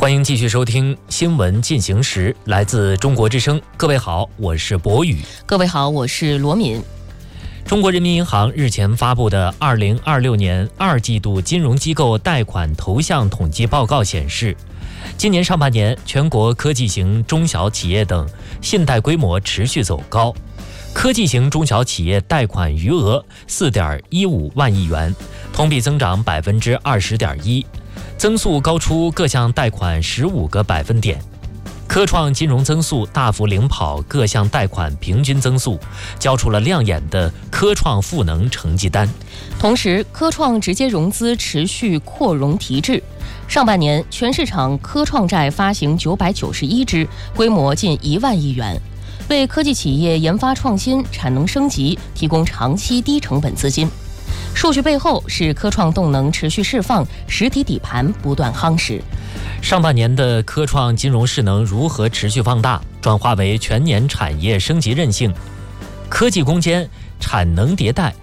欢迎继续收听《新闻进行时》，来自中国之声。各位好，我是博宇。 各位好，我是罗敏。 中国人民银行日前发布的2026年2季度金融机构贷款投向统计报告显示，今年上半年全国科技型中小企业等信贷规模持续走高，科技型中小企业贷款余额4.15万亿元，同比增长20.1%，增速高出各项贷款15个百分点。科创金融增速大幅领跑各项贷款平均增速，交出了亮眼的科创赋能成绩单。 同时，科创直接融资持续扩容提质，上半年全市场科创债发行991支，规模近1万亿元，为科技企业研发创新、产能升级提供长期低成本资金。数据背后是科创动能持续释放，实体底盘不断夯实。 上半年的科创金融势能如何持续放大，转化为全年产业升级韧性？科技攻坚、产能迭代